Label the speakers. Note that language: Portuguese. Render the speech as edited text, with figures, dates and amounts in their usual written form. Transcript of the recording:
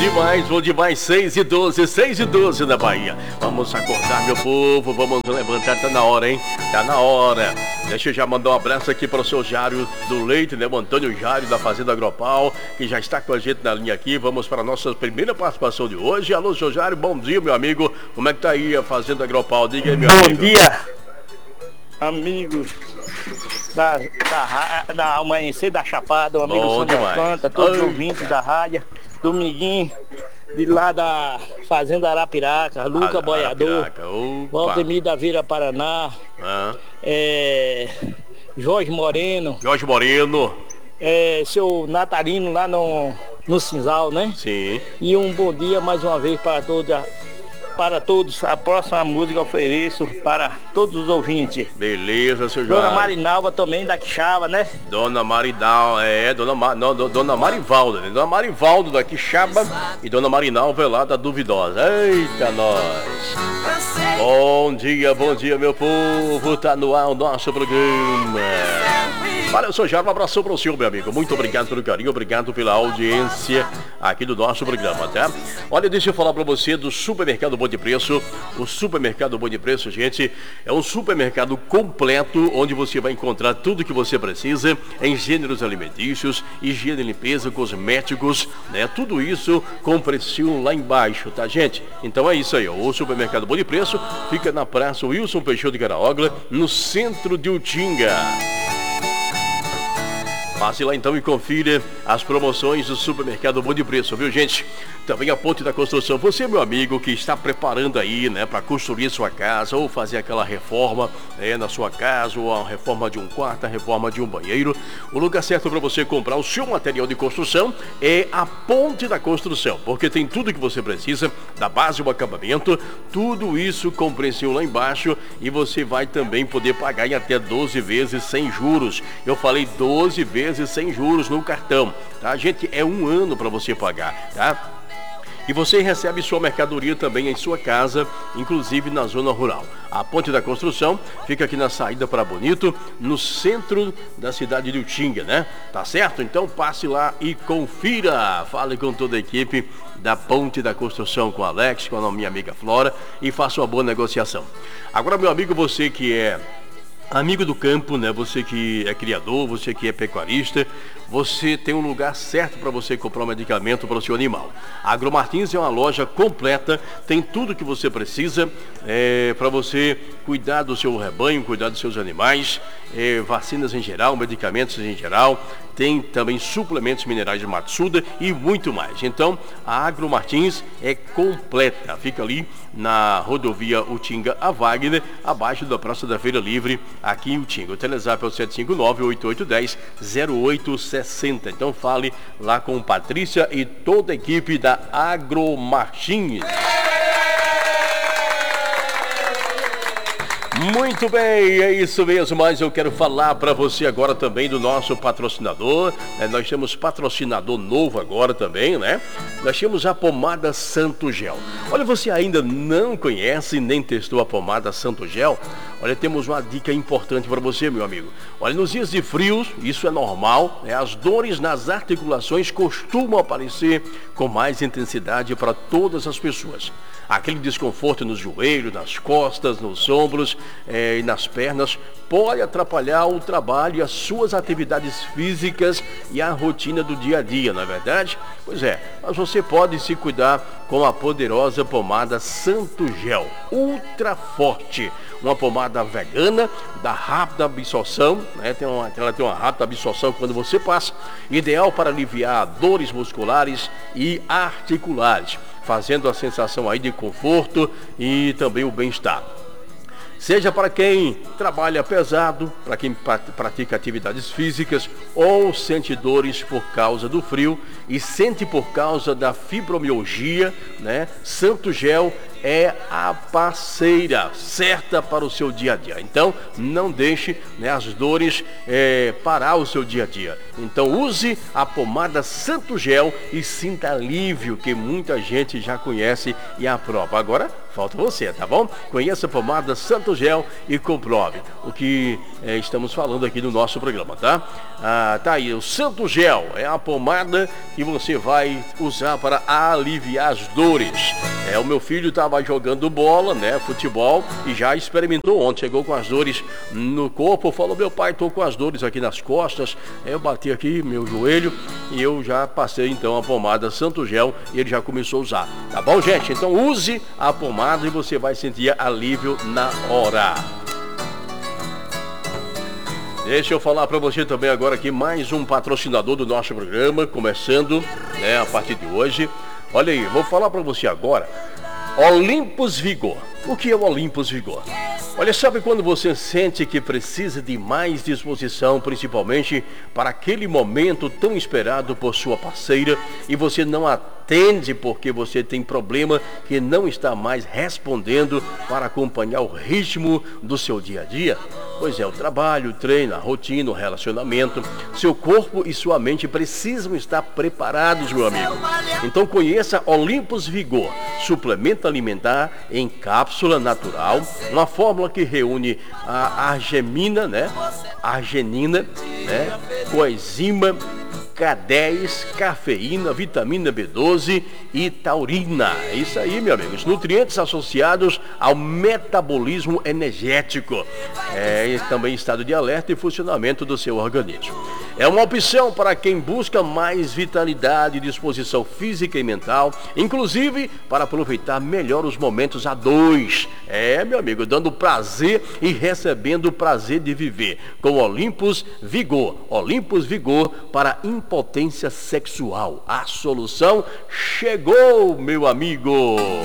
Speaker 1: bom demais, 6h12 na Bahia. Vamos acordar, meu povo, vamos levantar, tá na hora, hein? Tá na hora. Deixa eu já mandar um abraço aqui para o seu Jário do Leite, né? O Antônio Jário da Fazenda Agropau, que já está com a gente na linha aqui. Vamos para a nossa primeira participação de hoje. Alô, seu Jário, bom dia, meu amigo. Como é que tá aí a Fazenda Agropau? Diga aí, meu amigo.
Speaker 2: Bom dia, amigos da Amanhecer da Chapada, o amigo Sandro Planta, todos os ouvintes da rádio, Dominguinho, de lá da Fazenda Arapiraca, Luca Boiador, Valdemir da Vila Paraná, Jorge Moreno, seu Natalino lá no Cinzal, né?
Speaker 1: Sim.
Speaker 2: E um bom dia mais uma vez para todos. A próxima música eu ofereço para todos os ouvintes.
Speaker 1: Beleza, seu João.
Speaker 2: Dona Marinalva também da Quixaba, né?
Speaker 1: Dona Marinalva, Dona Marivalda, né? Dona Marivaldo da Quixaba e Dona Marinalva é lá da Duvidosa. Eita, nós. Bom dia, meu povo. Tá no ar o nosso programa. Olha, eu sou Jairo, um abração para o senhor, meu amigo. Muito obrigado pelo carinho, obrigado pela audiência aqui do nosso programa, tá? Olha, deixa eu falar para você do Supermercado Bom de Preço. O Supermercado Bom de Preço, gente, é um supermercado completo onde você vai encontrar tudo que você precisa em gêneros alimentícios, higiene e limpeza, cosméticos, né? Tudo isso com precinho lá embaixo, tá, gente? Então é isso aí, ó. O Supermercado Bom de Preço fica na Praça Wilson Peixoto de Caraogla, no centro de Utinga. Passe lá então e confira as promoções do Supermercado Bom de Preço, viu, gente? Também a Ponte da Construção. Você, meu amigo, que está preparando aí, né, para construir sua casa ou fazer aquela reforma, né, na sua casa, ou a reforma de um quarto, a reforma de um banheiro, o lugar certo para você comprar o seu material de construção é a Ponte da Construção, porque tem tudo que você precisa, da base ao acabamento, tudo isso com precinho lá embaixo, e você vai também poder pagar em até 12 vezes sem juros. Eu falei 12 vezes sem juros no cartão, tá, gente? É um ano para você pagar, tá? E você recebe sua mercadoria também em sua casa, inclusive na zona rural. A Ponte da Construção fica aqui na saída para Bonito, no centro da cidade de Utinga, né? Tá certo? Então passe lá e confira. Fale com toda a equipe da Ponte da Construção, com o Alex, com a minha amiga Flora, e faça uma boa negociação. Agora, meu amigo, você que é amigo do campo, né? Você que é criador, você que é pecuarista, você tem um lugar certo para você comprar um medicamento para o seu animal. A Agromartins é uma loja completa, tem tudo que você precisa para você cuidar do seu rebanho, cuidar dos seus animais, vacinas em geral, medicamentos em geral, tem também suplementos minerais de Matsuda e muito mais. Então, a Agromartins é completa, fica ali na rodovia Utinga a Wagner, abaixo da Praça da Feira Livre, aqui em Utinga. O Telezap é o 759-8810-0860. Então fale lá com Patrícia e toda a equipe da Agromartins. Muito bem, é isso mesmo, mas eu quero falar para você agora também do nosso patrocinador, né? Nós temos patrocinador novo agora também, né? Nós temos a pomada Santo Gel. Olha, você ainda não conhece nem testou a pomada Santo Gel? Olha, temos uma dica importante para você, meu amigo. Olha, nos dias de frios, isso é normal, né? As dores nas articulações costumam aparecer com mais intensidade para todas as pessoas. Aquele desconforto nos joelhos, nas costas, nos ombros e nas pernas pode atrapalhar o trabalho e as suas atividades físicas e a rotina do dia a dia, não é verdade? Pois é, mas você pode se cuidar com a poderosa pomada Santo Gel, ultra forte. Uma pomada vegana, da rápida absorção, né? Ela tem uma rápida absorção quando você passa, ideal para aliviar dores musculares e articulares, fazendo a sensação aí de conforto e também o bem-estar. Seja para quem trabalha pesado, para quem pratica atividades físicas ou sente dores por causa do frio e sente por causa da fibromialgia, né? Santo Gel é a parceira certa para o seu dia a dia. Então, não deixe, né, as dores parar o seu dia a dia. Então, use a pomada Santo Gel e sinta alívio, que muita gente já conhece e aprova. Agora, falta você, tá bom? Conheça a pomada Santo Gel e comprove o que estamos falando aqui no nosso programa, tá? Tá aí, o Santo Gel é a pomada que você vai usar para aliviar as dores. O meu filho estava jogando bola, né, futebol, e já experimentou ontem, chegou com as dores no corpo, falou: meu pai, tô com as dores aqui nas costas. Eu bati aqui meu joelho e eu já passei então a pomada Santo Gel e ele já começou a usar. Tá bom, gente? Então use a pomada e você vai sentir alívio na hora. Deixa eu falar para você também agora aqui mais um patrocinador do nosso programa, começando, né, a partir de hoje. Olha aí, vou falar para você agora, Olympus Vigor. O que é o Olympus Vigor? Olha, sabe quando você sente que precisa de mais disposição, principalmente para aquele momento tão esperado por sua parceira, e você não atende porque você tem problema que não está mais respondendo para acompanhar o ritmo do seu dia a dia? Pois é, o trabalho, o treino, a rotina, o relacionamento, seu corpo e sua mente precisam estar preparados, meu amigo. Então conheça Olympus Vigor, suplemento alimentar em cápsula natural, uma fórmula que reúne a arginina, né, coenzima K10, cafeína, vitamina B12 e taurina. É isso aí, meu amigo. Os nutrientes associados ao metabolismo energético. E também estado de alerta e funcionamento do seu organismo. É uma opção para quem busca mais vitalidade e disposição física e mental, inclusive para aproveitar melhor os momentos a dois. Meu amigo, dando prazer e recebendo o prazer de viver com Olympus Vigor. Olympus Vigor para impotência sexual. A solução chegou, meu amigo.